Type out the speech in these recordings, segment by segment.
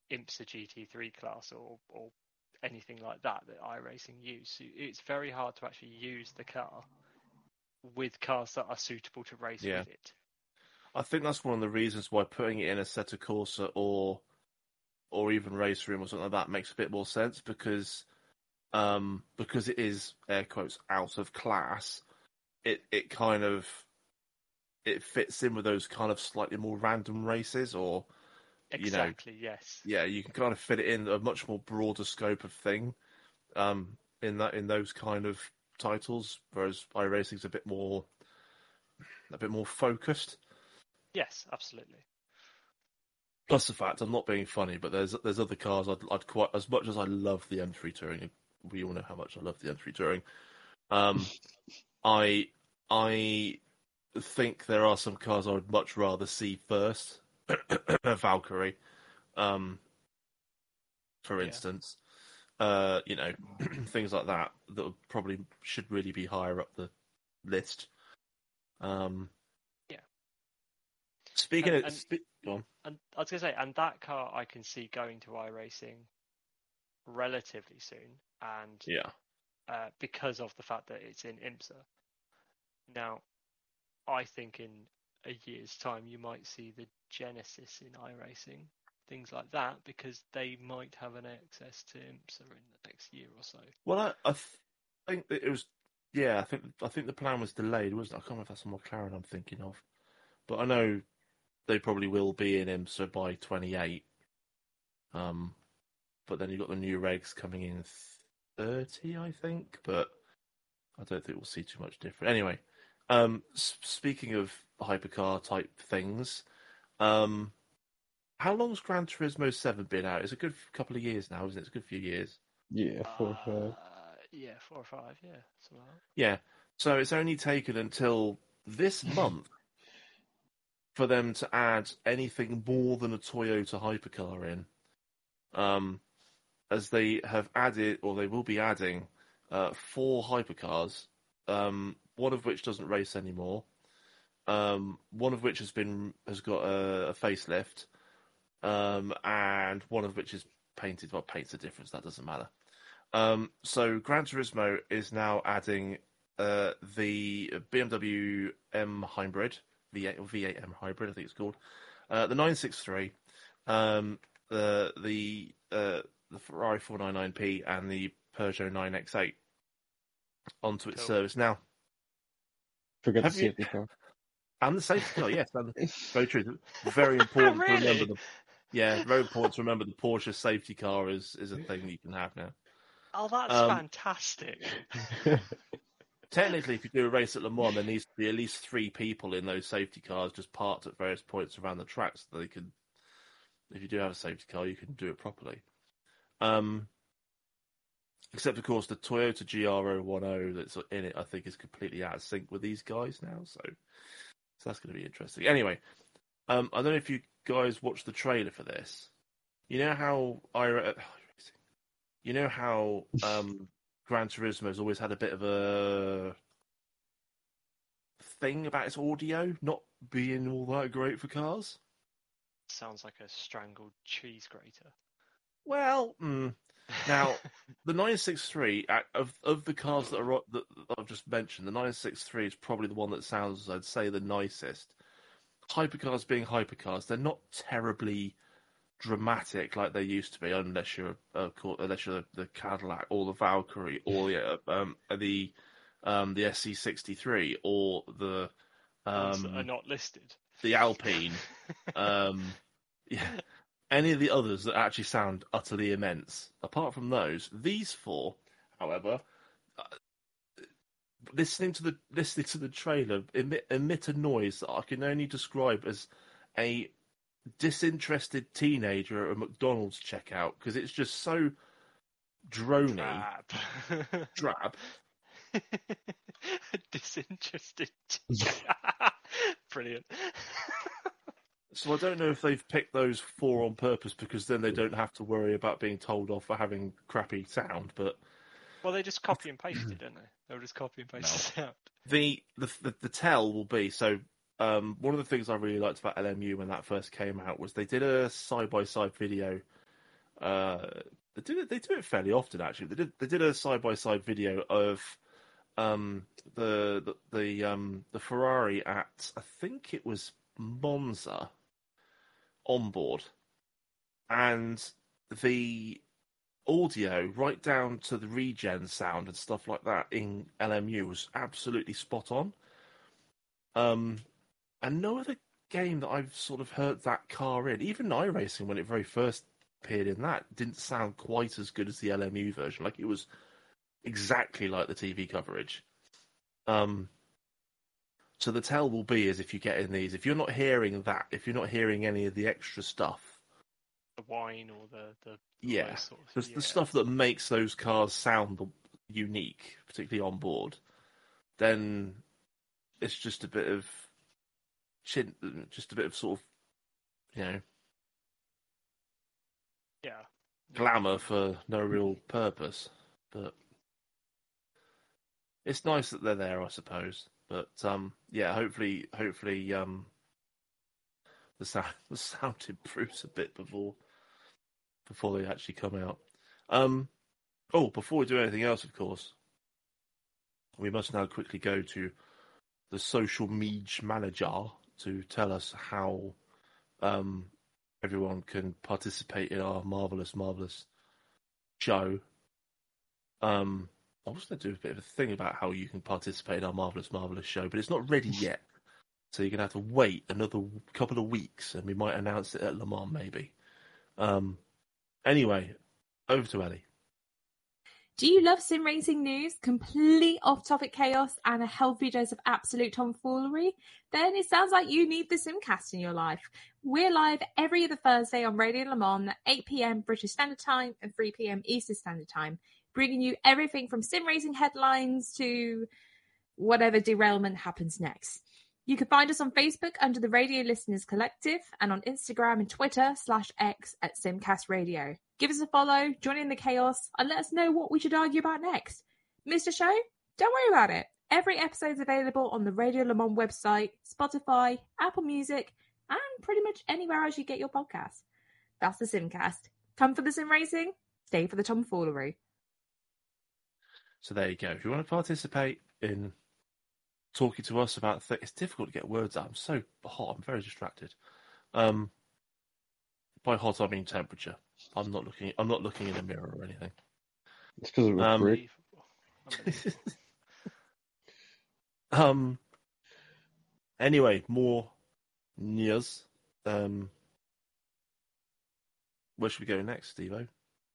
IMSA GT3 class or anything like that iRacing use. It's very hard to actually use the car with cars that are suitable to race with it. I think that's one of the reasons why putting it in Assetto Corsa or even Race Room or something like that makes a bit more sense, because it is, air quotes, out of class. It kind of fits in with those kind of slightly more random races, or exactly, yes. Yeah, you can kind of fit it in a much more broader scope of thing, in those kind of titles, whereas iRacing's a bit more focused. Yes, absolutely. Plus the fact, I'm not being funny, but there's other cars I'd quite, as much as I love the M3 Touring. We all know how much I love the M3 Touring. I think there are some cars I would much rather see first. Valkyrie, for instance. Things like that probably should really be higher up the list. Speaking of, go on. And I was going to say, and that car I can see going to iRacing relatively soon, and because of the fact that it's in IMSA. Now, I think in a year's time you might see the Genesis in iRacing, things like that, because they might have an access to IMSA in the next year or so. Well, I think that it was, I think the plan was delayed, wasn't it? I can't remember if that's a McLaren I'm thinking of, but I know they probably will be in IMSA by 28. But then you've got the new regs coming in 30, I think, but I don't think we'll see too much different. Anyway, speaking of hypercar type things, how long's Gran Turismo 7 been out? It's a good couple of years now, isn't it? It's a good few years. Yeah, 4 or 5. Yeah, 4 or 5, yeah. Yeah, so it's only taken until this month for them to add anything more than a Toyota hypercar in. As they have added, or they will be adding, 4 hypercars, one of which doesn't race anymore, one of which has got a facelift, and one of which is painted. Well, paint's a difference, that doesn't matter. So Gran Turismo is now adding the BMW M Hybrid, V8 M Hybrid, I think it's called, the 963, the Ferrari 499P, and the Peugeot 9X8 onto its service now. Forget the safety car. And the safety car, yes. Very true. Very important really? to remember. Very important to remember the Porsche safety car is a thing that you can have now. Oh, that's fantastic. Technically, if you do a race at Le Mans, there needs to be at least 3 people in those safety cars just parked at various points around the track, so they can, if you do have a safety car, you can do it properly. Except, of course, the Toyota GR010 that's in it, I think, is completely out of sync with these guys now, so that's going to be interesting. Anyway, I don't know if you guys watched the trailer for this. You know how Gran Turismo has always had a bit of a thing about its audio not being all that great for cars? Sounds like a strangled cheese grater. Well, now the 963 of the cars that I've just mentioned, the 963 is probably the one that sounds, I'd say, the nicest. Hypercars being hypercars, they're not terribly dramatic like they used to be, unless you're the Cadillac or the Valkyrie or the SC63 or the ones that are not listed, the Alpine, any of the others that actually sound utterly immense. Apart from those, these 4, however, listening to the trailer, emit a noise that I can only describe as a disinterested teenager at a McDonald's checkout, because it's just so drony, drab. Disinterested. Brilliant. So I don't know if they've picked those 4 on purpose, because then they don't have to worry about being told off for having crappy sound. But they just copy and paste it, don't they? They'll just copy and paste the sound. The tell will be so. One of the things I really liked about LMU when that first came out was they did a side-by-side video They do it fairly often actually. They did a side by side video of the Ferrari at, I think it was Monza, on board, and the audio right down to the regen sound and stuff like that in LMU was absolutely spot on. And no other game that I've sort of heard that car in, even iRacing when it very first appeared in that, didn't sound quite as good as the LMU version. Like, it was exactly like the TV coverage. So the tell will be is if you get in these, if you're not hearing that, if you're not hearing any of the extra stuff, the whine or the the stuff that makes those cars sound unique, particularly on board, then it's just a bit of sort of, glamour for no real purpose. But it's nice that they're there, I suppose. But hopefully the sound improves a bit before they actually come out. Before we do anything else, of course, we must now quickly go to the social media manager to tell us how everyone can participate in our marvelous show. I was going to do a bit of a thing about how you can participate in our marvelous show, but it's not ready yet. So you're going to have to wait another couple of weeks, and we might announce it at Le Mans, maybe. Anyway, over to Ellie. Do you love sim racing news, complete off-topic chaos, and a healthy dose of absolute tomfoolery? Then it sounds like you need the Simcast in your life. We're live every other Thursday on Radio Le Mans at 8 p.m. British Standard Time and 3 p.m. Eastern Standard Time, bringing you everything from sim racing headlines to whatever derailment happens next. You can find us on Facebook under the Radio Listeners Collective and on Instagram and Twitter /X at Simcast Radio. Give us a follow, join in the chaos, and let us know what we should argue about next. Missed a show? Don't worry about it. Every episode is available on the Radio Le Mans website, Spotify, Apple Music, and pretty much anywhere else you get your podcasts. That's the Simcast. Come for the sim racing, stay for the tomfoolery. So there you go. If you want to participate in talking to us about it's difficult to get words out. I'm so hot. I'm very distracted. By hot, I mean temperature. I'm not looking in a mirror or anything. It's because of a brick. Anyway, more news. Where should we go next, Steve-O?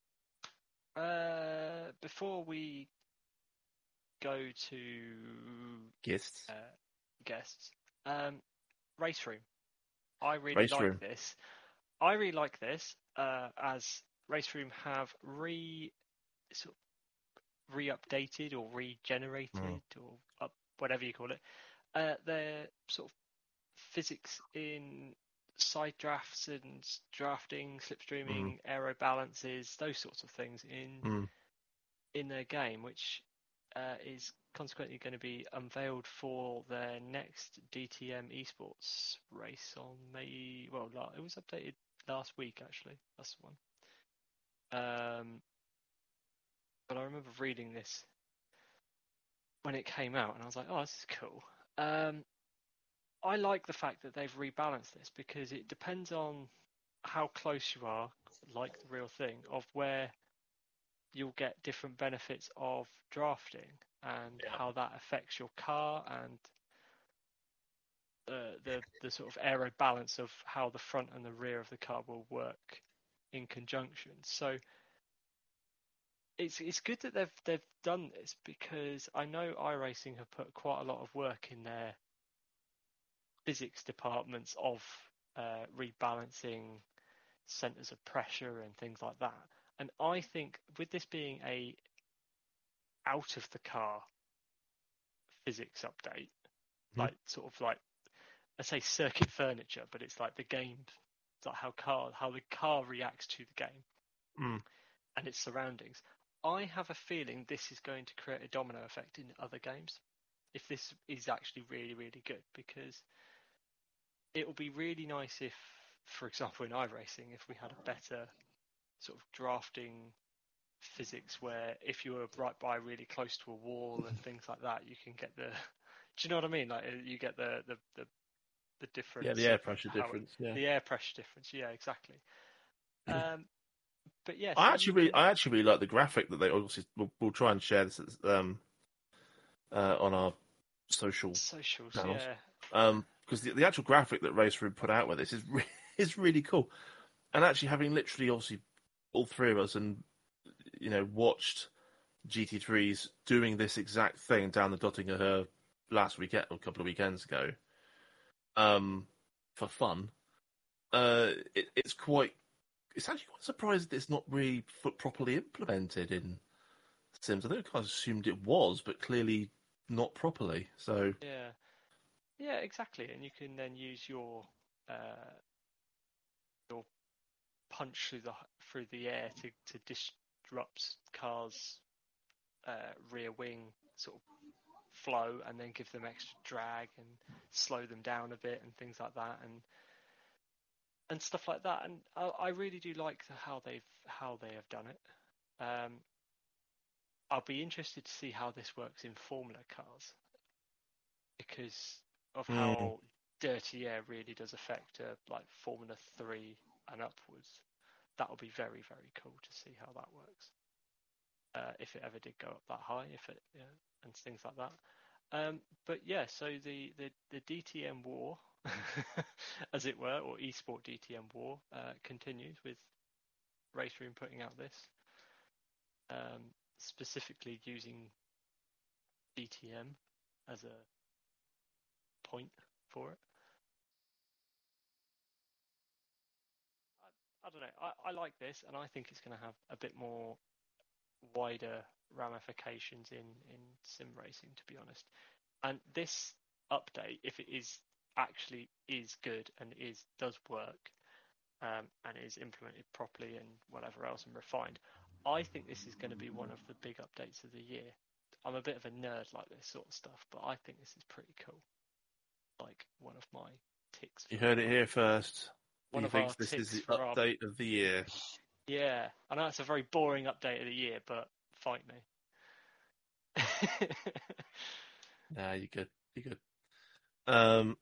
Before we go to guests, Race Room. I really like this. I really like this as Race Room have re-updated or regenerated or whatever you call it. Their sort of physics in side drafts and drafting, slipstreaming, aero balances, those sorts of things in their game, which is consequently going to be unveiled for their next DTM Esports race on May. Well, it was updated last week, actually. That's the one. But I remember reading this when it came out, and I was like, "Oh, this is cool." I like the fact that they've rebalanced this because it depends on how close you are, like the real thing, of where you'll get different benefits of drafting and how that affects your car and the sort of aero balance of how the front and the rear of the car will work in conjunction. So it's good that they've done this because I know iRacing have put quite a lot of work in their physics departments of rebalancing centers of pressure and things like that. And I think with this being a out of the car physics update, like sort of like I say circuit furniture, but it's like the game, like how the car reacts to the game and its surroundings. I have a feeling this is going to create a domino effect in other games if this is actually really, really good, because it will be really nice if, for example, in iRacing, if we had a better sort of drafting physics where if you were right by really close to a wall and things like that, you can get the. Do you know what I mean? Like you get the difference. Yeah, the air pressure difference. The air pressure difference. Yeah, exactly. But yeah, I actually really like the graphic that they obviously. We'll try and share this on our socials, channels. Yeah. Because the actual graphic that Race Room put out with this is really cool, and actually having literally obviously all three of us and watched GT3s doing this exact thing down the Dottingham last weekend or a couple of weekends ago, for fun. It's actually quite surprised that it's not really properly implemented in Sims. I think I assumed it was, but clearly not properly. So yeah, exactly. And you can then use your punch through the air to disrupt cars' rear wing sort of flow, and then give them extra drag and slow them down a bit and things like that, and stuff like that. And I really do like how they have done it. I'll be interested to see how this works in Formula cars, because of how dirty air really does affect like Formula 3 and upwards. That'll be very, very cool to see how that works. If it ever did go up that high, and things like that. But yeah, so the DTM war, as it were, or eSport DTM war, continues with Race Room putting out this, specifically using DTM as a point for it. I don't know. I like this, and I think it's going to have a bit more wider ramifications in sim racing, to be honest. And this update, if it is good and does work, and is implemented properly and whatever else and refined, I think this is going to be one of the big updates of the year. I'm a bit of a nerd like this sort of stuff, but I think this is pretty cool. Like one of my ticks. You heard it here first. He thinks this is the update of the year. Yeah, I know it's a very boring update of the year, but fight me. Nah, you're good. You're good.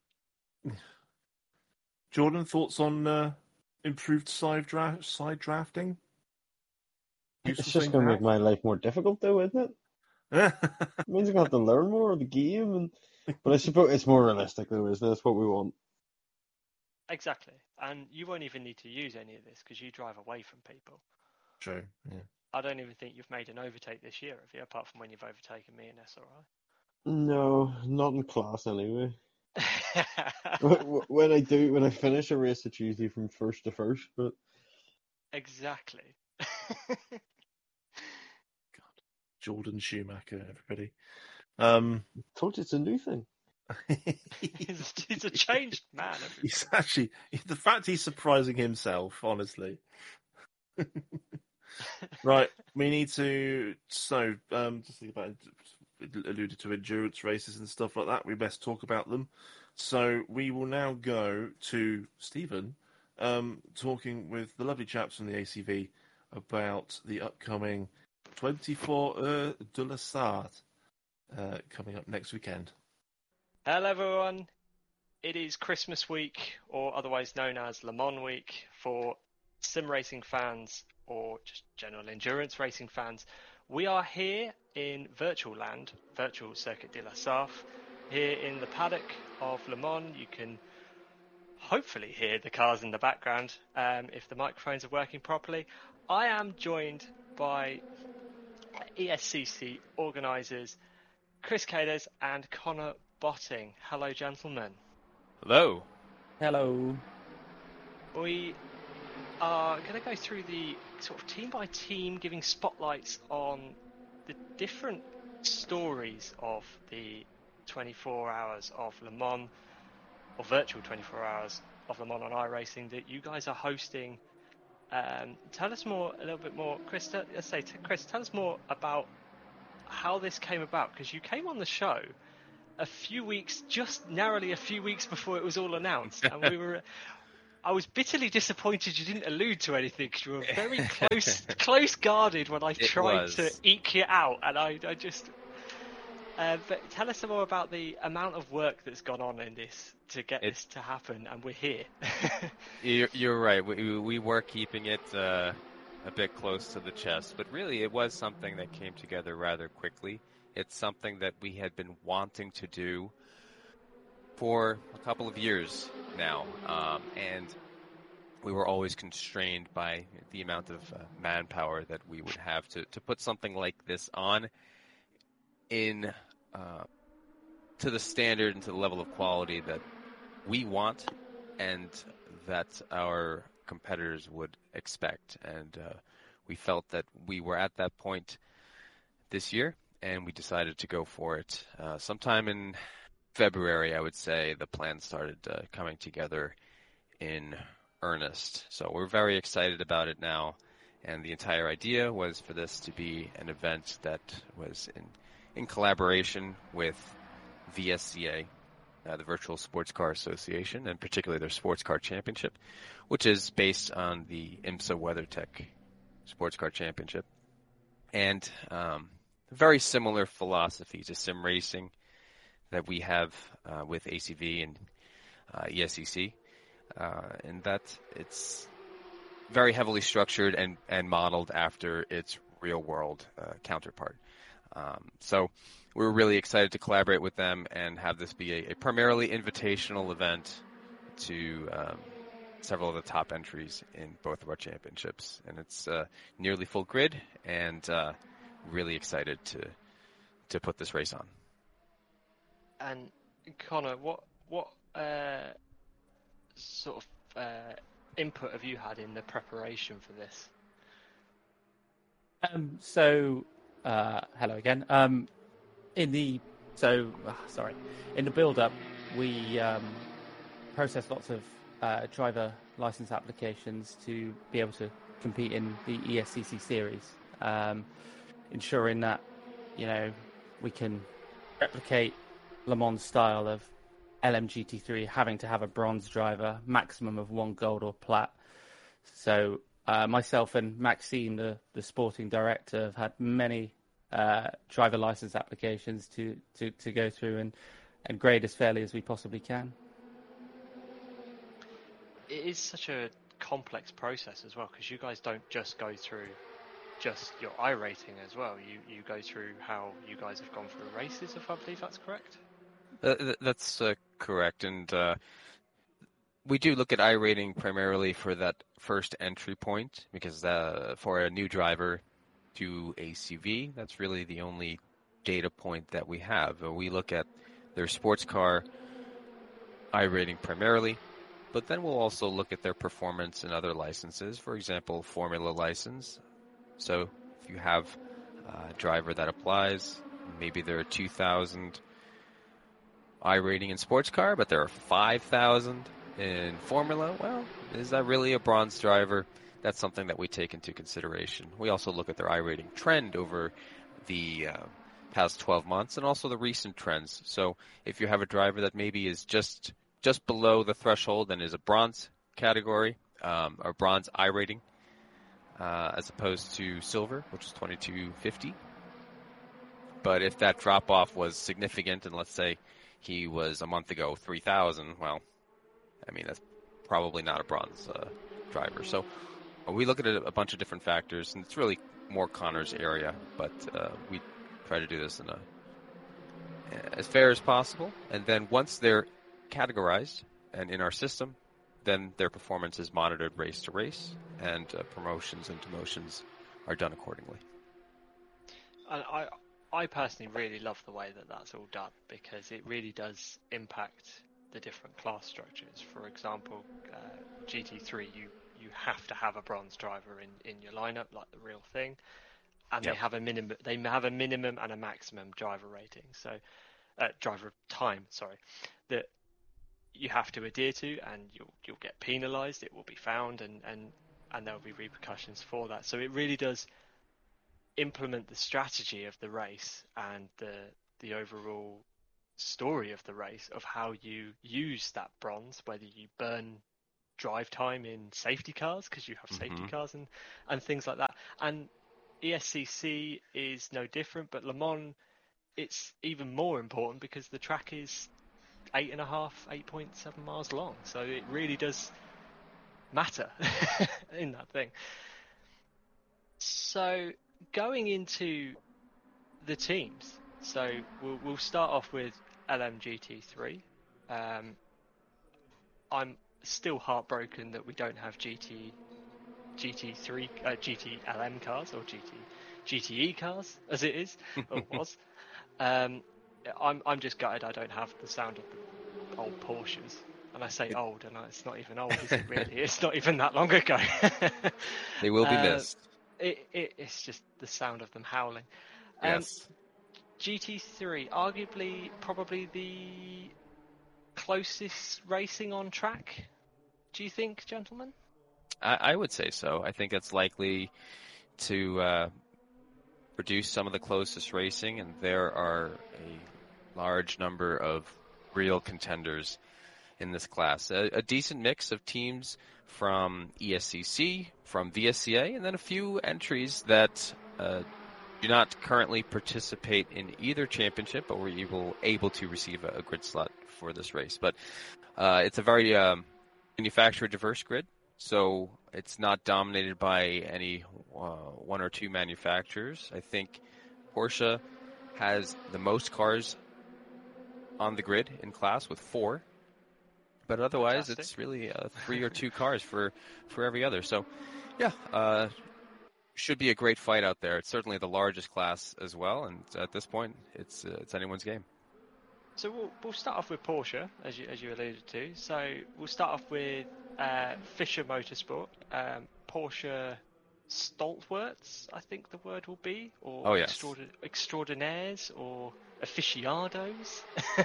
Jordan, thoughts on improved side drafting? It's just going to make my life more difficult, though, isn't it? It means I'm going to have to learn more of the game, but I suppose it's more realistic, though, isn't it? That's what we want. Exactly, and you won't even need to use any of this because you drive away from people. True, yeah. I don't even think you've made an overtake this year, have you? Apart from when you've overtaken me in SRI. No, not in class anyway. When I finish a race, it's usually from first to first, but... Exactly. God. Jordan Schumacher, everybody. I told you it's a new thing. He's a changed man. He's actually, the fact he's surprising himself, honestly. Right, we need to. So, just think about alluded to endurance races and stuff like that. We best talk about them. So we will now go to Stephen, talking with the lovely chaps from the ACV about the upcoming 24 Heures de la Sarthe coming up next weekend. Hello everyone, it is Christmas week, or otherwise known as Le Mans week, for sim racing fans or just general endurance racing fans. We are here in virtual land, virtual Circuit de la Sarthe, here in the paddock of Le Mans. You can hopefully hear the cars in the background if the microphones are working properly. I am joined by ESCC organisers Chris Kades and Connor Botting. Hello, gentlemen. Hello. Hello. We are going to go through the sort of team by team, giving spotlights on the different stories of the 24 hours of Le Mans, or virtual 24 hours of Le Mans on iRacing that you guys are hosting. Tell us more, a little bit more, Chris. Chris, tell us more about how this came about, because you came on the show just narrowly a few weeks before it was all announced, and I was bitterly disappointed you didn't allude to anything because you were very close guarded when I tried to eke you out, and I just. But tell us some more about the amount of work that's gone on in this to get this to happen, and we're here. You're right. We were keeping it a bit close to the chest, but really it was something that came together rather quickly. It's something that we had been wanting to do for a couple of years now, and we were always constrained by the amount of manpower that we would have to put something like this on in to the standard and to the level of quality that we want and that our competitors would expect. And we felt that we were at that point this year, and we decided to go for it. Sometime in February, I would say, the plan started coming together in earnest. So we're very excited about it now, and the entire idea was for this to be an event that was in collaboration with VSCA, the Virtual Sports Car Association, and particularly their Sports Car Championship, which is based on the IMSA WeatherTech Sports Car Championship. And very similar philosophy to sim racing that we have with ACV and ESCC, in that it's very heavily structured and modeled after its real-world counterpart. So we're really excited to collaborate with them and have this be a primarily invitational event to several of the top entries in both of our championships. And it's nearly full grid, and really excited to put this race on. And Connor, what sort of input have you had in the preparation for this? Hello again. In the build-up, we processed lots of driver license applications to be able to compete in the ESCC series, ensuring that we can replicate Le Mans style of LMGT3 having to have a bronze driver, maximum of 1 gold or plat. So myself and Maxime, the sporting director, have had many driver license applications to go through and grade as fairly as we possibly can. It is such a complex process as well, because you guys don't just go through just your iRating as well. You go through how you guys have gone through races, if I believe that's correct. That's correct, and we do look at iRating primarily for that first entry point, because for a new driver to ACV, that's really the only data point that we have. We look at their sports car iRating primarily, but then we'll also look at their performance in other licenses, for example, Formula license. So if you have a driver that applies, maybe they're a 2,000 iRating in sports car, but there are 5,000 in Formula. Well, is that really a bronze driver? That's something that we take into consideration. We also look at their iRating trend over the past 12 months and also the recent trends. So if you have a driver that maybe is just below the threshold and is a bronze category, or bronze iRating, as opposed to silver, which is 2250. But if that drop-off was significant, and let's say he was a month ago 3,000, well, I mean, that's probably not a bronze driver. So we look at a bunch of different factors, and it's really more Connor's area, but we try to do this in as fair as possible. And then once they're categorized and in our system, then their performance is monitored race to race, and promotions and demotions are done accordingly. And I personally really love the way that that's all done, because it really does impact the different class structures. For example, GT3, you have to have a bronze driver in your lineup, like the real thing, and yep. They have a minimum and a maximum driver rating, so driver time, that you have to adhere to, and you'll get penalised. It will be found, and there will be repercussions for that. So it really does implement the strategy of the race and the overall story of the race, of how you use that bronze, whether you burn drive time in safety cars because you have safety cars and things like that. And ESCC is no different, but Le Mans, it's even more important because the track is 8.7 miles long. So it really does matter in that thing. So going into the teams, so we'll start off with LMGT3. I'm still heartbroken that we don't have GT LM cars or GTE cars as it is or was. I'm just gutted I don't have the sound of the old Porsches. And I say old, and it's not even old, is it really? It's not even that long ago. They will be missed. It's just the sound of them howling. Yes. GT3, arguably probably the closest racing on track, do you think, gentlemen? I would say so. I think it's likely to produce some of the closest racing, and there are a large number of real contenders in this class. A decent mix of teams from ESCC, from VSCA, and then a few entries that do not currently participate in either championship, but were able to receive a grid slot for this race. But it's a very manufacturer diverse grid, so it's not dominated by any one or two manufacturers. I think Porsche has the most cars on the grid in class with 4, but otherwise Fantastic. It's really 3 or 2 cars for every other. So yeah, should be a great fight out there. It's certainly the largest class as well, and at this point it's anyone's game. So we'll start off with Porsche, as you alluded to. So we'll start off with Fischer Motorsport, Porsche Stalwarts, I think the word will be, or extraordinaires, or aficionados.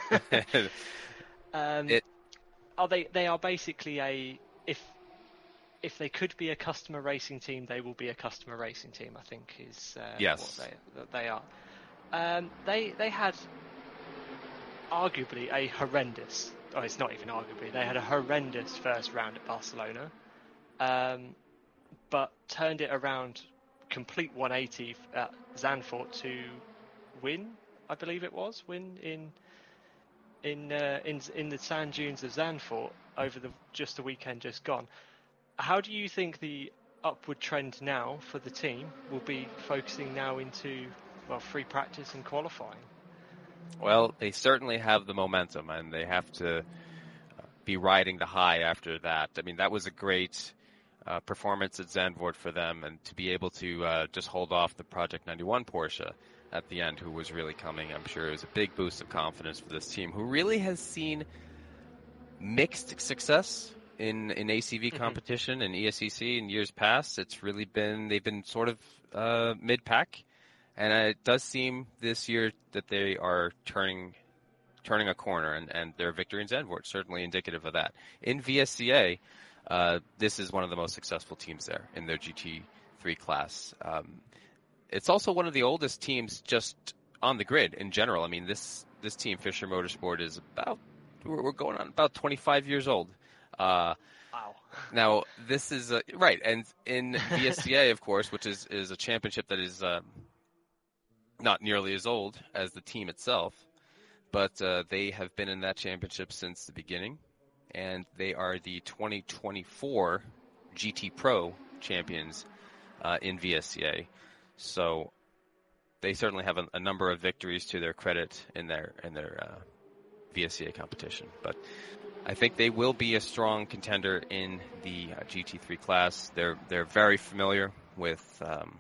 They are basically if they could be a customer racing team, they will be a customer racing team, I think is what they are. They had arguably a horrendous, it's not even arguably, they had a horrendous first round at Barcelona, but turned it around, complete 180 at Zandvoort to win, I believe it was, in the sand dunes of Zandvoort over the weekend just gone. How do you think the upward trend now for the team will be focusing now into free practice and qualifying? Well, they certainly have the momentum, and they have to be riding the high after that. I mean, that was a great performance at Zandvoort for them, and to be able to just hold off the Project 91 Porsche at the end, who was really coming, I'm sure, is a big boost of confidence for this team, who really has seen mixed success in ACV competition and ESCC in years past. It's really they've been sort of mid-pack, and it does seem this year that they are turning a corner, and their victory in Zandvoort certainly indicative of that. In VSCA, this is one of the most successful teams there in their GT3 class. It's also one of the oldest teams just on the grid in general. I mean, this team, Fischer Motorsport, is we're going on about 25 years old. Wow. Now, this is right, and in VSCA, of course, which is a championship that is not nearly as old as the team itself, but they have been in that championship since the beginning, and they are the 2024 GT Pro champions in VSCA. So they certainly have a number of victories to their credit in their VSCA competition, but I think they will be a strong contender in the GT3 class. They're very familiar with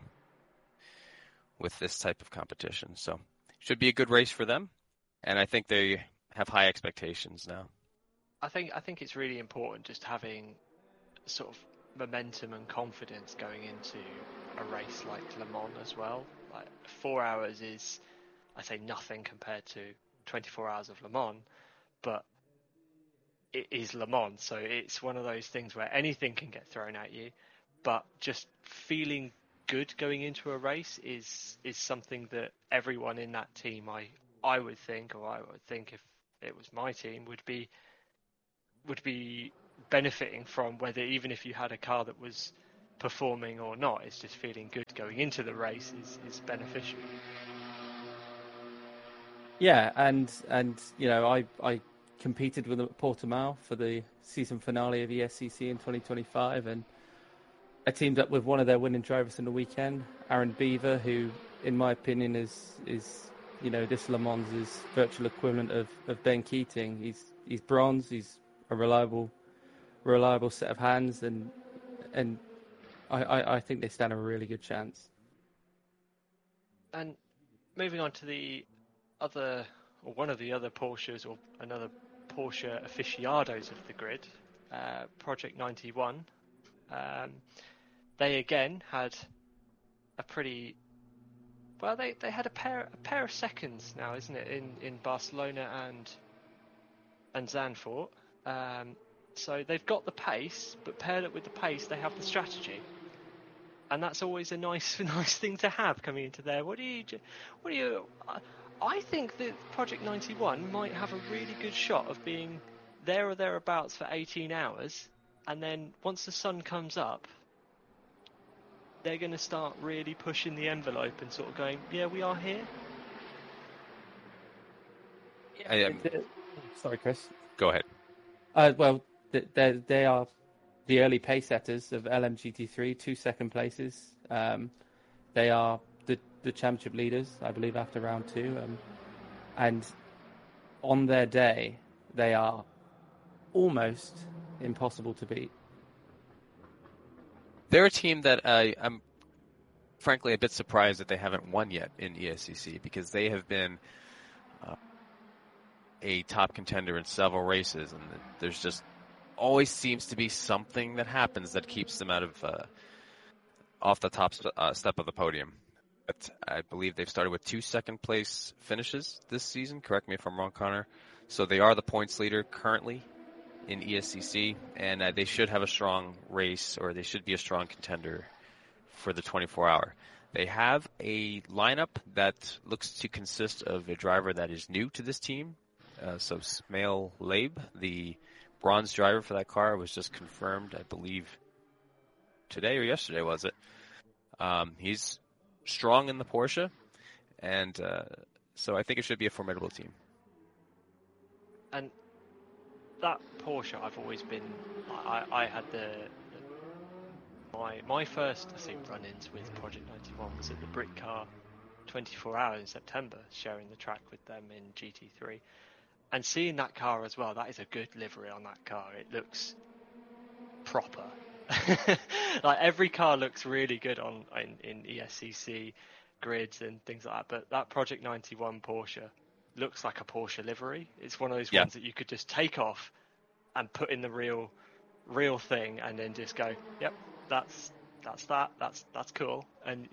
this type of competition, so should be a good race for them, and I think they have high expectations now. I think it's really important just having sort of momentum and confidence going into a race like Le Mans as well. Like 4 hours is, I say, nothing compared to 24 hours of Le Mans, but it is Le Mans, so it's one of those things where anything can get thrown at you, but just feeling good going into a race is something that everyone in that team, I would think if it was my team, would be benefiting from, whether even if you had a car that was performing or not, it's just feeling good going into the race is beneficial. Yeah, and I competed with them at Portimao for the season finale of ESCC in 2025, and I teamed up with one of their winning drivers in the weekend, Aaron Beaver, who, in my opinion, is this Le Mans' virtual equivalent of Ben Keating. He's bronze. He's a reliable set of hands, and I think they stand a really good chance. And moving on to the other, or one of the other Porsches, or another Porsche aficionados of the grid, Project 91. They again had a pretty well. They had a pair of seconds now, isn't it, in Barcelona and Zandvoort. So they've got the pace, but paired up with the pace, they have the strategy, and that's always a nice thing to have coming into there. I think that Project 91 might have a really good shot of being there or thereabouts for 18 hours, and then once the sun comes up, they're going to start really pushing the envelope and sort of going, yeah, we are here. Sorry, Chris. Go ahead. Well, they are the early pace setters of LMGT3, 2 second places. They are the championship leaders, I believe, after round 2. And on their day, they are almost impossible to beat. They're a team that I'm frankly a bit surprised that they haven't won yet in ESCC, because they have been a top contender in several races, and there's just always seems to be something that happens that keeps them out of off the top step of the podium. But I believe they've started with 2 second place finishes this season. Correct me if I'm wrong, Connor. So they are the points leader currently in ESCC, and they should have a strong race, or they should be a strong contender for the 24-hour. They have a lineup that looks to consist of a driver that is new to this team. So Smail Laib, the bronze driver for that car, was just confirmed, I believe, today or yesterday, was it? He's strong in the Porsche, and so I think it should be a formidable team. And that Porsche, I've always been. I had my first, I think, run-ins with Project 91 was at the Brit Car 24 Hour in September, sharing the track with them in GT3, and seeing that car as well. That is a good livery on that car. It looks proper. Like every car looks really good in ESCC grids and things like that. But that Project 91 Porsche looks like a Porsche livery. It's one of those ones that you could just take off and put in the real thing, and then just go, yep, that's cool. And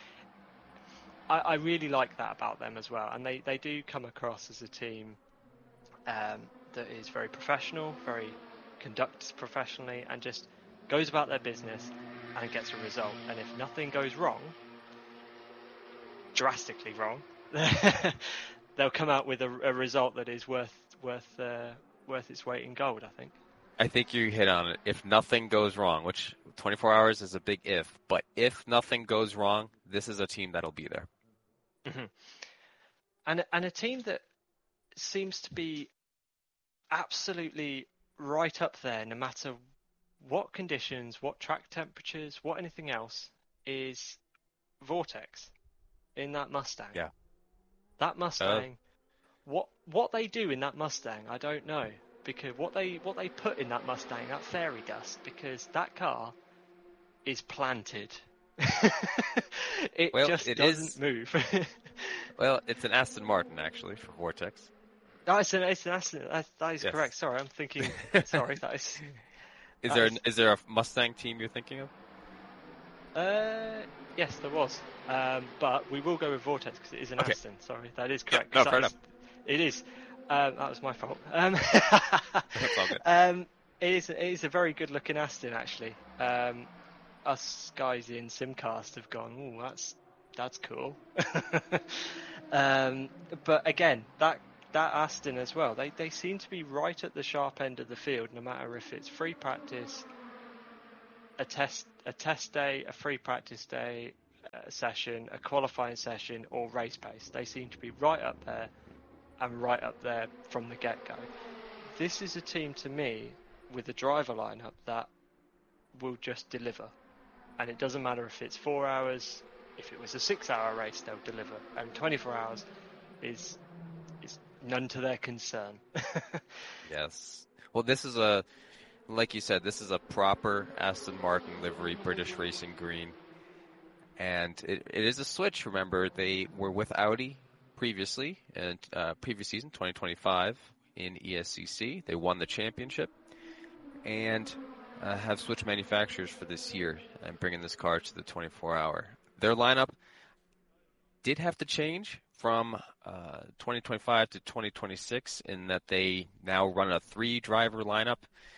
I really like that about them as well. And they do come across as a team that is very professional, conducts professionally, and just goes about their business and gets a result. And if nothing goes wrong, drastically wrong, they'll come out with a result that is worth its weight in gold, I think. I think you hit on it. If nothing goes wrong, which 24 hours is a big if, but if nothing goes wrong, this is a team that'll be there. Mm-hmm. And a team that seems to be absolutely right up there, no matter what conditions, what track temperatures, what anything else, is Vortex in that Mustang. Yeah. That Mustang, what they do in that Mustang, I don't know. Because what they put in that Mustang, that fairy dust, because that car is planted. It doesn't move. Well, it's an Aston Martin, actually, for Vortex. No, it's an Aston. That is correct. Sorry, I'm thinking. Sorry, that is. Is there a Mustang team you're thinking of? Yes, there was. But we will go with Vortex because it is an Aston. Sorry, that is correct. No, fair enough. It is. That was my fault. That's all good. It is a very good looking Aston, actually. Us guys in Simcast have gone, ooh, that's cool. But again, that that Aston as well, they seem to be right at the sharp end of the field, no matter if it's free practice, a test day, a free practice day, a session, a qualifying session, or race pace. They seem to be right up there, and right up there from the get-go. This is a team, to me, with a driver lineup that will just deliver. And it doesn't matter if it's 4 hours, if it was a 6-hour race, they'll deliver. And 24 hours is none to their concern. Yes. Well, this is like you said, this is a proper Aston Martin livery, British Racing Green. And it is a switch. Remember, they were with Audi previously, and previous season, 2025, in ESCC. They won the championship and have switched manufacturers for this year and bringing this car to the 24-hour. Their lineup did have to change from 2025 to 2026 in that they now run a 3-driver lineup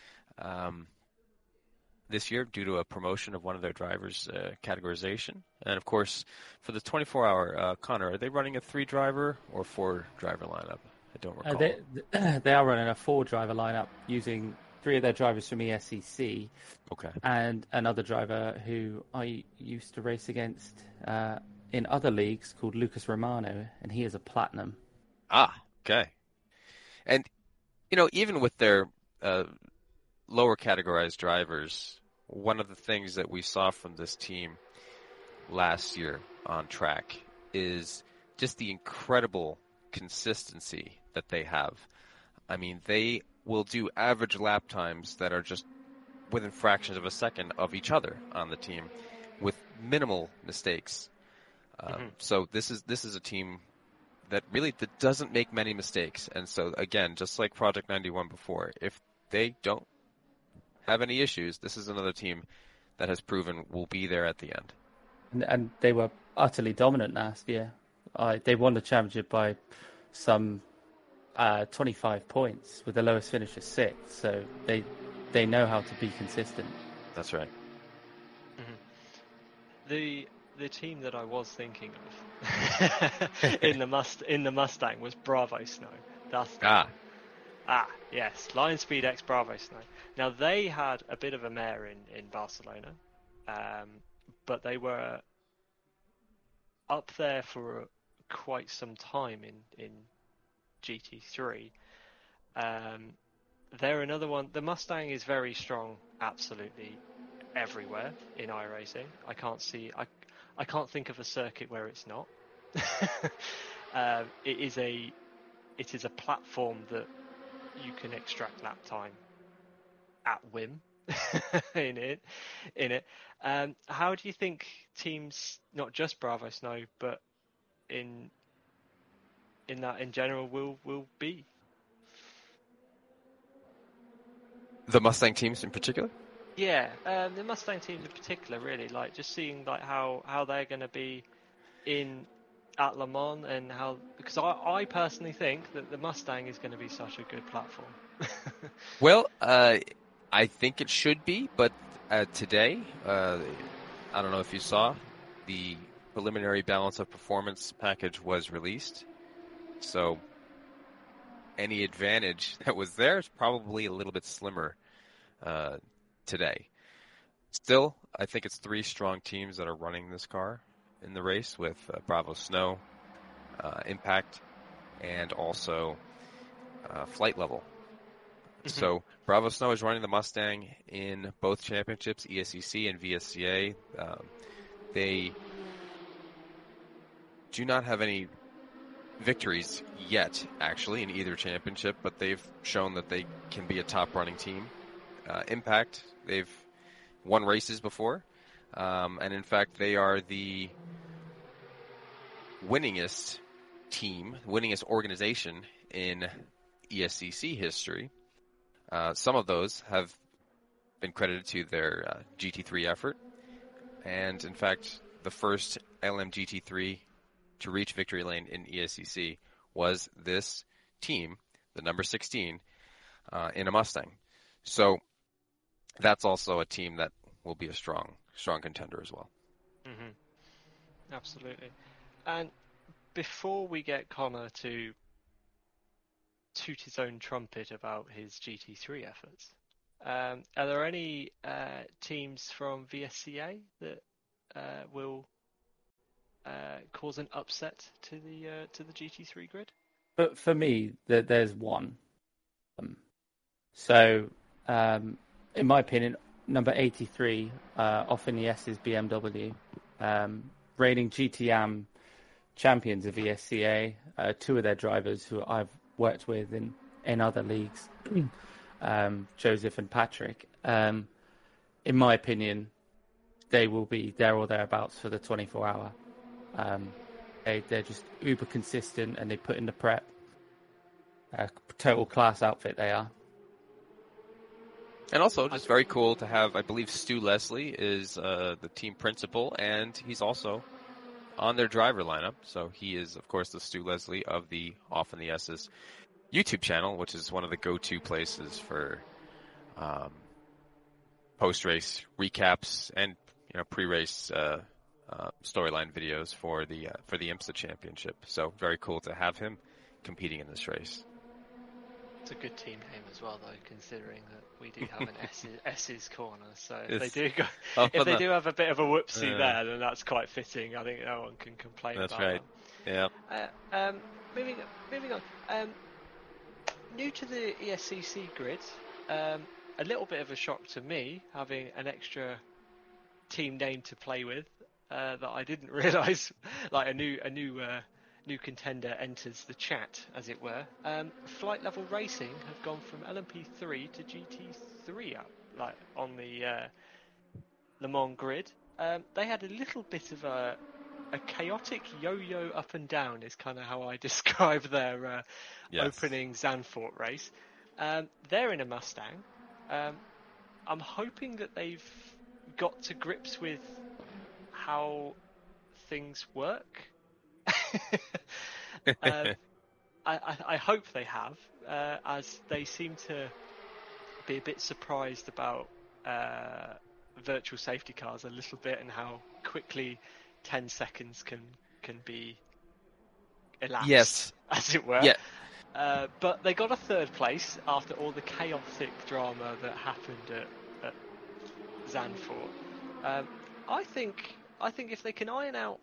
this year due to a promotion of one of their drivers' categorization. And, of course, for the 24-hour, Connor, are they running a 3-driver or 4-driver lineup? I don't recall. They are running a 4-driver lineup using 3 of their drivers from ESCC. Okay. And another driver who I used to race against in other leagues called Lucas Romano, and he is a platinum. Ah, okay. And, even with their lower categorized drivers, one of the things that we saw from this team last year on track is just the incredible consistency that they have. I mean, they will do average lap times that are just within fractions of a second of each other on the team with minimal mistakes. So this is a team that doesn't make many mistakes. And so, again, just like Project 91 before, if they don't have any issues, this is another team that has proven will be there at the end. And they were utterly dominant last year. They won the championship by some 25 points with the lowest finish of 6. So they know how to be consistent. That's right. Mm-hmm. The team that I was thinking of in the Mustang was Bravo Snow. Yes, Lion Speed X Bravo Snow. Now they had a bit of a mare in Barcelona, but they were up there for quite some time in GT3. They're another one. The Mustang is very strong, absolutely everywhere in iRacing. I can't think of a circuit where it's not. It is a platform that you can extract lap time at whim in it. How do you think teams, not just Bravo Snow, but in that in general will be? The Mustang teams in particular? Yeah, the Mustang teams in particular, really, like just seeing like how they're going to be at Le Mans, and because I personally think that the Mustang is going to be such a good platform. Well, I think it should be, but today, I don't know if you saw, the preliminary balance of performance package was released. So any advantage that was there is probably a little bit slimmer today. Still, I think it's 3 strong teams that are running this car in the race with Bravo Snow, Impact, and also Flight Level. Mm-hmm. So Bravo Snow is running the Mustang in both championships, ESCC and VSCA. They do not have any victories yet, actually, in either championship, but they've shown that they can be a top-running team. Impact, they've won races before, and in fact, they are the winningest team, winningest organization in ESCC history. Some of those have been credited to their GT3 effort, and in fact, the first LM GT3 to reach victory lane in ESCC was this team, the number 16, in a Mustang. So that's also a team that will be a strong contender as well. Mm-hmm. Absolutely. And before we get Connor to toot his own trumpet about his GT3 efforts. Are there any teams from VSCA that will cause an upset to the GT3 grid? But for me, there's one. So, in my opinion, number 83, off in the S's BMW, reigning GTM champions of VSCA, two of their drivers who I've worked with in other leagues, Joseph and Patrick. In my opinion, they will be there or thereabouts for the 24-hour. They're just uber consistent, and they put in the prep. Total class outfit they are. And also, just very cool to have, I believe Stu Leslie is the team principal, and he's also on their driver lineup. So he is, of course, the Stu Leslie of the Off in the S's YouTube channel, which is one of the go-to places for post-race recaps and pre-race storyline videos for the IMSA Championship. So very cool to have him competing in this race. It's a good team name as well, though, considering that we do have an S's corner. So if they do have a bit of a whoopsie there, then that's quite fitting. I think no one can complain about that. That's right. Yeah. Moving on. New to the ESCC grid, a little bit of a shock to me having an extra team name to play with that I didn't realise. Like a new contender enters the chat, as it were. Flight Level Racing have gone from LMP3 to GT3 up, on the Le Mans grid. They had a little bit of a chaotic yo-yo up and down is kind of how I describe their opening Zandvoort race. They're in a Mustang. I'm hoping that they've got to grips with how things work. I hope they have, as they seem to be a bit surprised about virtual safety cars a little bit, and how quickly 10 seconds can be elapsed, as it were. Yeah. But they got a third place after all the chaotic drama that happened at Zandvoort. I think if they can iron out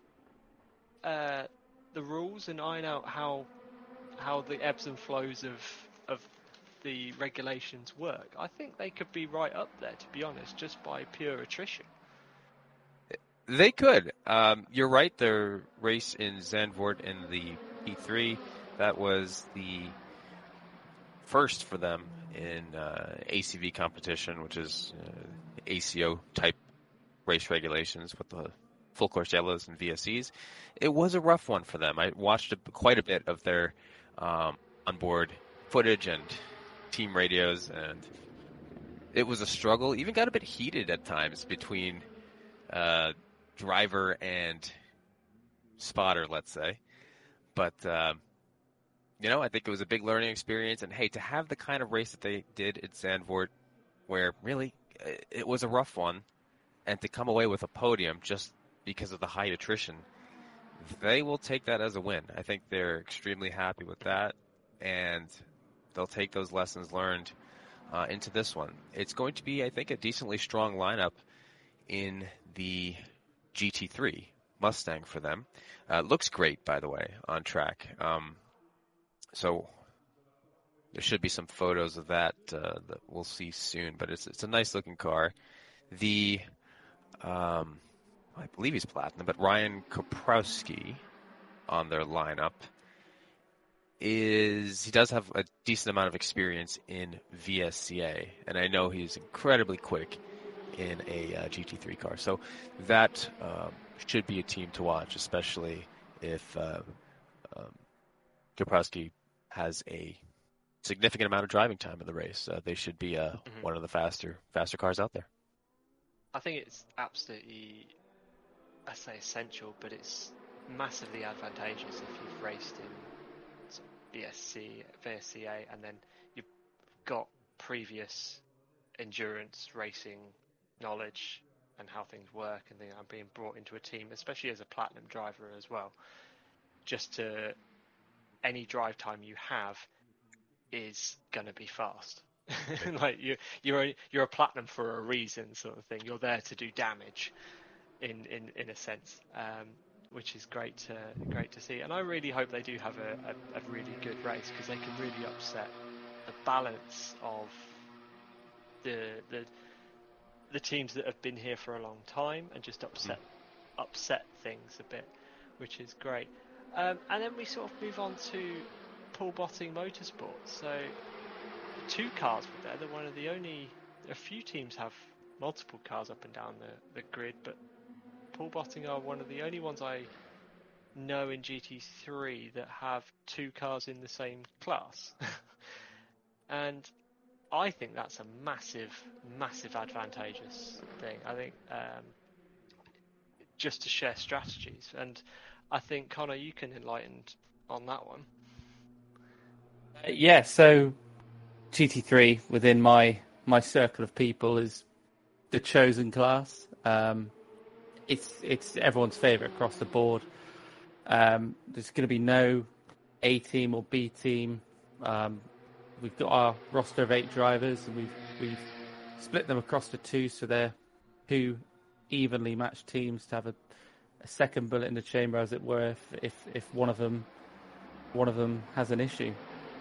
the rules and iron out how the ebbs and flows of the regulations work, I think they could be right up there, to be honest, just by pure attrition. They could. You're right. Their race in Zandvoort in the P3, that was the first for them in ACV competition, which is ACO type race regulations with the full course yellows and VSCs. It was a rough one for them. I watched quite a bit of their onboard footage and team radios, and it was a struggle. Even got a bit heated at times between driver and spotter, let's say. But I think it was a big learning experience. And hey, to have the kind of race that they did at Zandvoort, where really it was a rough one, and to come away with a podium just because of the high attrition, they will take that as a win. I think they're extremely happy with that, and they'll take those lessons learned into this one. It's going to be, I think, a decently strong lineup in the GT3 Mustang for them. Looks great, by the way, on track. So there should be some photos of that that we'll see soon, but it's a nice looking car. The I believe he's platinum, but Ryan Koprowski on their lineup he does have a decent amount of experience in VSCA, and I know he's incredibly quick in a GT3 car. So that should be a team to watch, especially if Koprowski has a significant amount of driving time in the race. They should be one of the faster cars out there. I think it's absolutely, I say essential, but it's massively advantageous if you've raced in VSCA, and then you've got previous endurance racing knowledge and how things work, and being brought into a team, especially as a platinum driver as well. Just to any drive time you have, is going to be fast. Like you're a platinum for a reason, sort of thing. You're there to do damage, in a sense, which is great to see. And I really hope they do have a really good race, because they can really upset the balance of the teams that have been here for a long time, and just upset things a bit, which is great. And then we sort of move on to Paul Botting Motorsport. So 2 cars were there. They're one of the only. A few teams have multiple cars up and down the grid, but Paul Botting are one of the only ones I know in GT3 that have 2 cars in the same class. And I think that's a massive advantageous thing. I think just to share strategies, and I think, Connor, you can enlighten on that one. Yeah, so GT3 within my circle of people is the chosen class. It's everyone's favourite across the board. There's going to be no A team or B team. We've got our roster of 8 drivers, and we've split them across the 2, so they're 2 evenly matched teams to have a second bullet in the chamber, as it were, if one of them has an issue.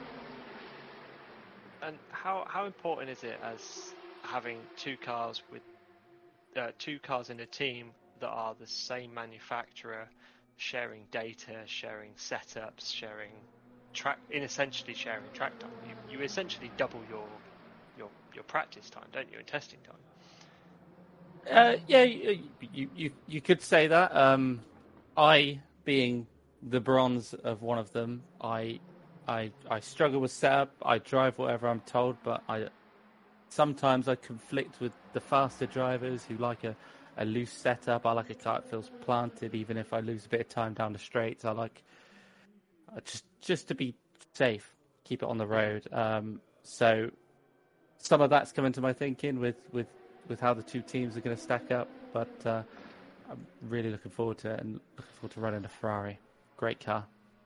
And how important is it as having 2 cars with 2 cars in a team that are the same manufacturer, sharing data, sharing setups, sharing essentially sharing track time? You essentially double your practice time, don't you, in testing time? Yeah, you could say that. I, being the bronze of one of them, I struggle with setup. I drive whatever I'm told, but sometimes I conflict with the faster drivers who like a loose setup. I like a car that feels planted, even if I lose a bit of time down the straights. I like just to be safe, keep it on the road. So some of that's come into my thinking with how the 2 teams are going to stack up, but I'm really looking forward to it, and looking forward to running a Ferrari. Great car.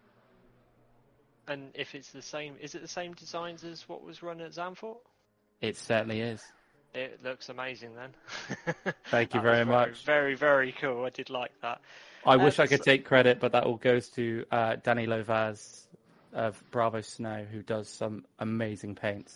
And if it's the same, is it the same designs as what was run at Zandvoort? It certainly is. It looks amazing then. Thank you very much. Very, very cool. I did like that. I wish I could take credit, but that all goes to Danny Lovaz of Bravo Snow, who does some amazing paints.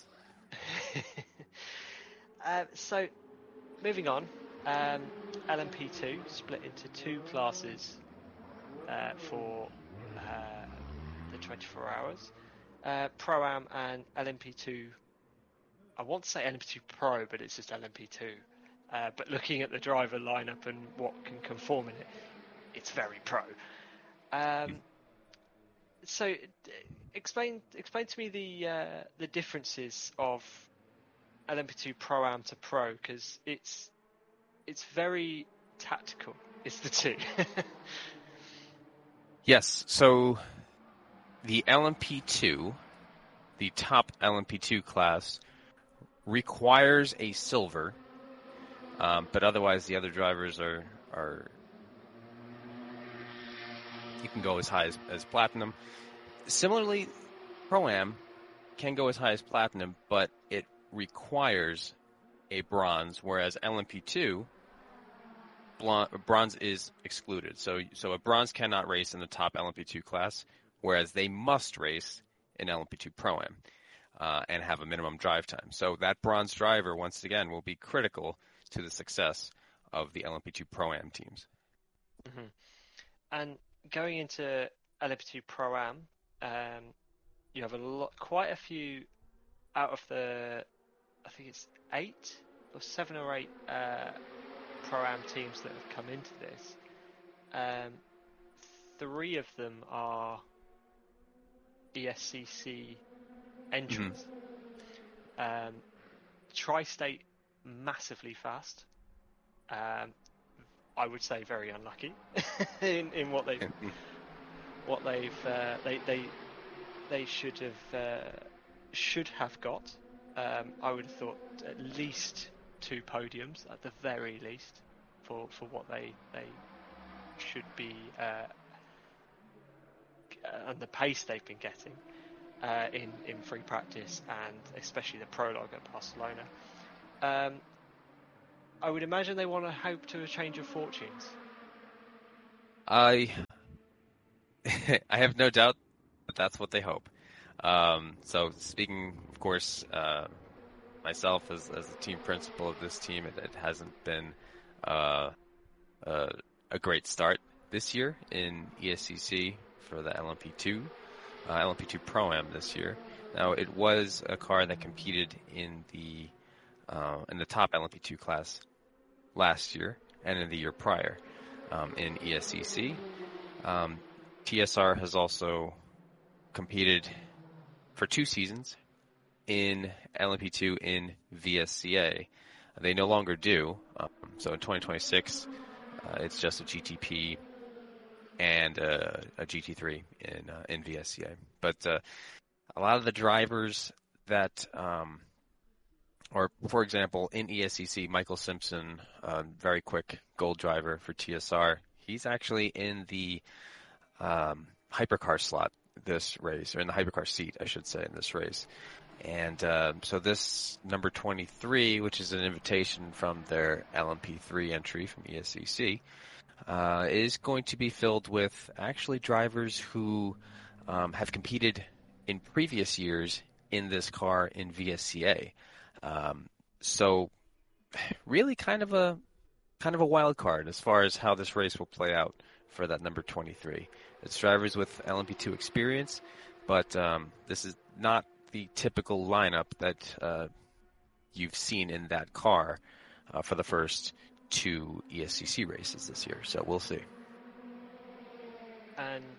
So, moving on, LMP2 split into 2 classes for the 24 hours. Pro-Am and LMP2. I want to say LMP2 Pro, but it's just LMP2. But looking at the driver lineup and what can conform in it, it's very pro. So, explain to me the differences of LMP2 Pro-Am to Pro, because it's very tactical. It's the 2. Yes. So the LMP2, the top LMP2 class, requires a silver, but otherwise the other drivers are you can go as high as platinum. Similarly, Pro-Am can go as high as platinum, but it requires a bronze, whereas LMP2 bronze is excluded. So a bronze cannot race in the top LMP2 class, whereas they must race in LMP2 Pro-Am and have a minimum drive time. So that bronze driver, once again, will be critical to the success of the LMP2 Pro-Am teams. Mm-hmm. And going into LMP2 Pro-Am, you have quite a few out of the, I think it's 8 or 7 or 8 Pro-Am teams that have come into this. 3 of them are ESCC entrants. Mm-hmm. Tri-State massively fast. I would say very unlucky in what they should have got. I would have thought at least 2 podiums at the very least for what they should be and the pace they've been getting. in free practice and especially the prologue at Barcelona. I would imagine they want to hope to a change of fortunes. I have no doubt that that's what they hope. So speaking, of course, myself as the team principal of this team, it hasn't been a great start this year in ESCC for the LMP2 Pro-Am this year. Now, it was a car that competed in the top LMP2 class last year and in the year prior in ESCC. TSR has also competed for 2 seasons in LMP2 in VSCA. They no longer do. So in 2026, it's just a GTP and a GT3 in VSCA. But a lot of the drivers that, or for example, in ESCC, Michael Simpson, very quick gold driver for TSR, he's actually in the hypercar slot this race, or in the hypercar seat, I should say, in this race. And so this number 23, which is an invitation from their LMP3 entry from ESCC, is going to be filled with actually drivers who have competed in previous years in this car in VSCA. So really kind of a wild card as far as how this race will play out for that number 23. It's drivers with LMP2 experience, but this is not the typical lineup that you've seen in that car for the first 2 ESCC races this year. So we'll see. And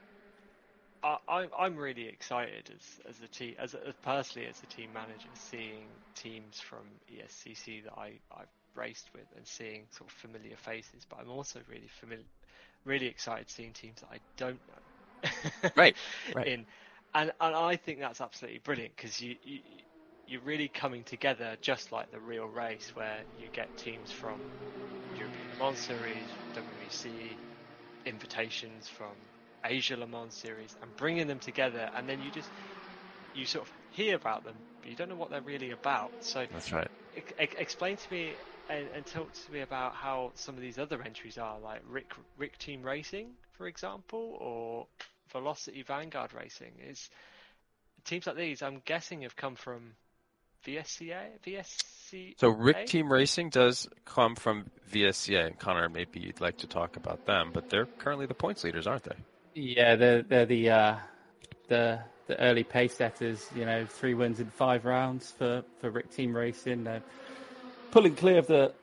I'm really excited as a team, as personally as a team manager, seeing teams from ESCC that I've raced with and seeing sort of familiar faces. But I'm also really excited seeing teams that I don't know. Right. And I think that's absolutely brilliant because you're really coming together just like the real race, where you get teams from European Le Mans Series, WEC, invitations from Asia Le Mans Series, and bringing them together, and then you sort of hear about them, but you don't know what they're really about. So that's right. Explain to me and talk to me about how some of these other entries are, like Rick Team Racing, for example, or Velocity Vanguard Racing. Is teams like these, I'm guessing, have come from VSCA. So Rick Team Racing does come from VSCA, and Connor, maybe you'd like to talk about them, but they're currently the points leaders, aren't they? Yeah, they're the early pace setters. 3 wins in 5 rounds for Rick Team Racing. They're pulling clear of the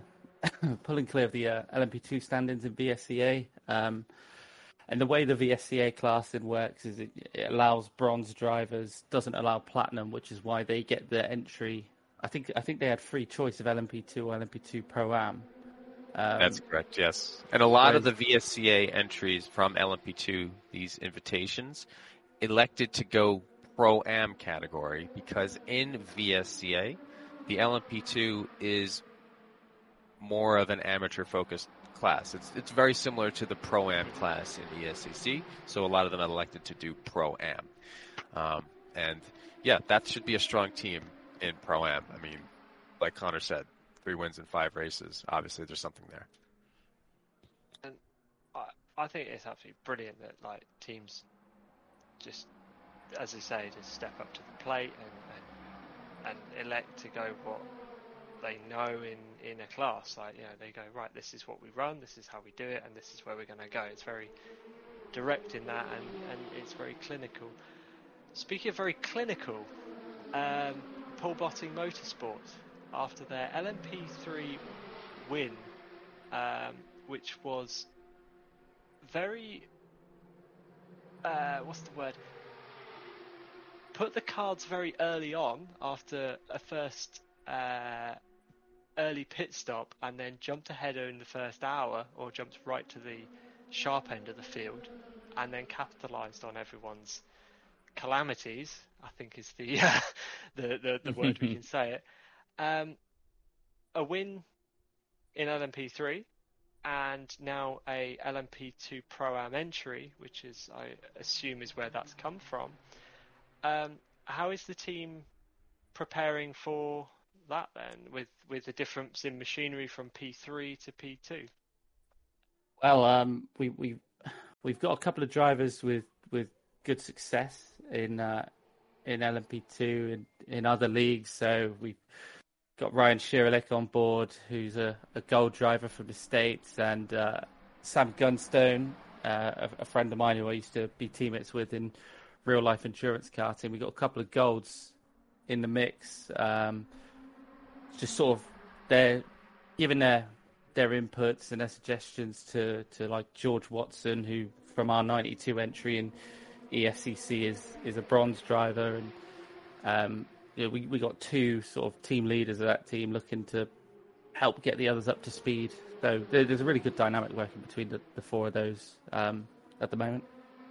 LMP2 standings in VSCA. And the way the VSCA classing works is it allows bronze drivers, doesn't allow platinum, which is why they get the entry. I think they had free choice of LMP2 or LMP2 Pro-Am. That's correct, yes. And a lot of the VSCA entries from LMP2, these invitations, elected to go Pro-Am category because in VSCA, the LMP2 is more of an amateur-focused class. It's very similar to the Pro-Am class in ESCC, so a lot of them elected to do Pro-Am. And yeah, that should be a strong team in Pro-Am. I mean, like Connor said, 3 wins in 5 races. Obviously, there's something there. And I think it's absolutely brilliant that like teams just, as they say, just step up to the plate and elect to go what they know in a class. Like, they go, right, this is what we run, this is how we do it, and this is where we're going to go. It's very direct in that, and it's very clinical. Speaking of very clinical, Paul Botting Motorsport, after their LMP3 win, which was very, what's the word? Put the cards very early on after a first early pit stop, and then jumped ahead in the first hour, or jumped right to the sharp end of the field, and then capitalised on everyone's calamities, I think is the word we can say it. A win in LMP3, and now a LMP2 Pro-Am entry, which is, I assume, is where that's come from. how is the team preparing for that then, with the difference in machinery from P3 to P2? Well, we've got a couple of drivers with good success in LMP2 and in other leagues. So we've got Ryan Shiralik on board, who's a gold driver from the States, and Sam Gunstone, a friend of mine who I used to be teammates with in real life endurance karting. We've got a couple of golds in the mix. Just sort of they're giving their inputs and their suggestions to like George Watson, who from our 92 entry in ESCC is a bronze driver, and we got two sort of team leaders of that team looking to help get the others up to speed. So there's a really good dynamic working between the four of those at the moment.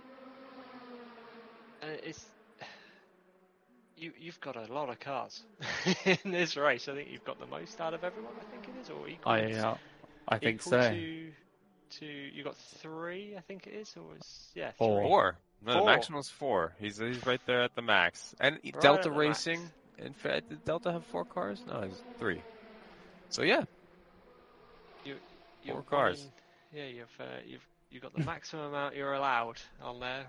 You've got a lot of cars in this race. I think you've got the most out of everyone. I think it is, or equal. I think so. To you got 3, I think it is, or was 3. 4. No, the maximum's 4. He's right there at the max. And right Delta Racing, max. In fact, did Delta have 4 cars? No, it's 3. So yeah, 4 cars. you've got the maximum amount you're allowed on there.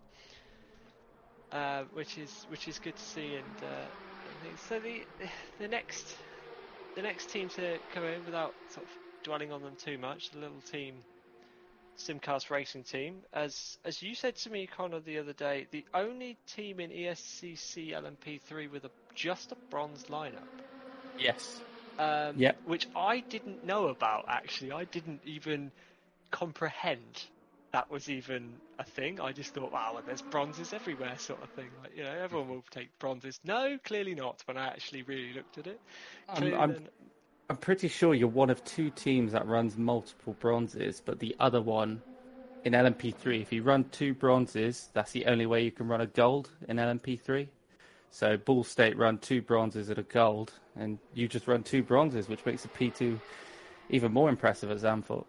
Which is good to see, and so the next team to come in, without sort of dwelling on them too much, the little team, Simcast Racing Team, as you said to me, Connor, the other day, the only team in ESCC LMP3 with just a bronze lineup. Yes. Which I didn't know about, actually. I didn't even comprehend that was even a thing. I just thought, wow, there's bronzes everywhere, sort of thing. Like, everyone will take bronzes. No, clearly not. When I actually really looked at it, I'm pretty sure you're one of 2 teams that runs multiple bronzes, but the other one in LMP3, if you run 2 bronzes, that's the only way you can run a gold in LMP3. So Ball State run 2 bronzes and a gold, and you just run 2 bronzes, which makes the P2 even more impressive at Zandvoort.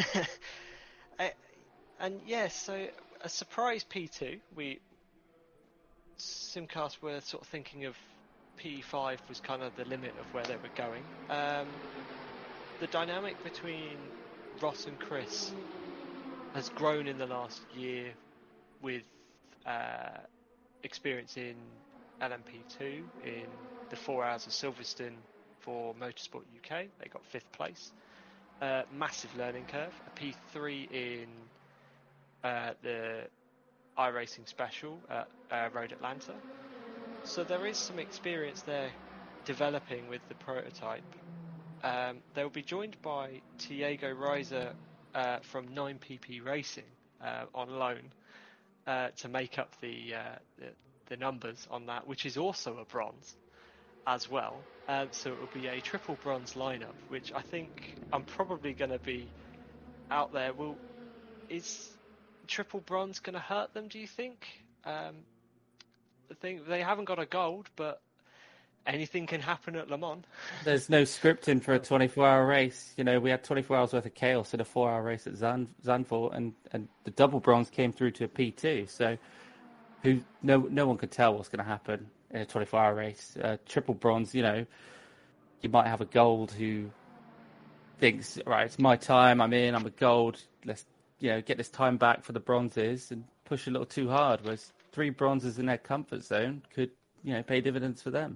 And so a surprise P2. Simcast were sort of thinking of P5 was kind of the limit of where they were going. The dynamic between Ross and Chris has grown in the last year with experience in LMP2 in the 4 hours of Silverstone for Motorsport UK. They got 5th place. Massive learning curve. A P3 in the iRacing Special at Road Atlanta. So there is some experience there developing with the prototype. They'll be joined by Tiago Reiser from 9PP Racing on loan to make up the numbers on that, which is also a bronze as well. So it will be a triple bronze lineup, which I think I'm probably going to be out there. Is triple bronze going to hurt them, do you think? I think they haven't got a gold, but anything can happen at Le Mans. There's no scripting for a 24-hour race. We had 24 hours worth of chaos in a 4-hour race at Zandvoort, and the double bronze came through to a P2. So no one could tell what's going to happen in a 24-hour race. Triple bronze, you might have a gold who thinks, right, it's my time, I'm a gold, let's get this time back for the bronzes and push a little too hard, whereas 3 bronzes in their comfort zone could, pay dividends for them.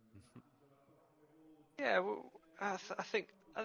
Yeah, well, I think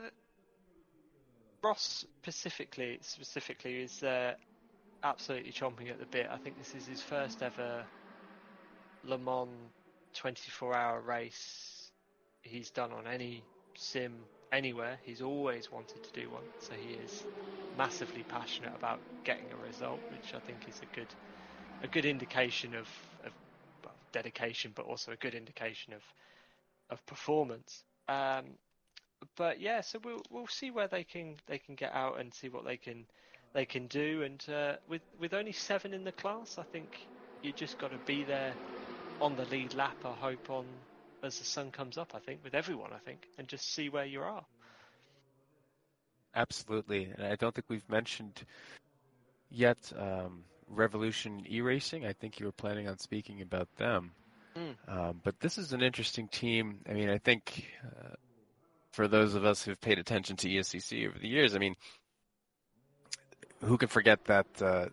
Ross specifically is absolutely chomping at the bit. I think this is his first ever Le Mans 24-hour race he's done on any sim anywhere. He's always wanted to do one, so he is massively passionate about getting a result, which I think is a good indication of dedication, but also a good indication of performance. But yeah, so we'll see where they can get out and see what they can do. And with only 7 in the class, I think you just got to be there on the lead lap. I hope as the sun comes up. I think with everyone, and just see where you are. Absolutely, and I don't think we've mentioned yet Revolution E-Racing. I think you were planning on speaking about them. But this is an interesting team. I mean, I think for those of us who've paid attention to ESCC over the years, I mean, who can forget that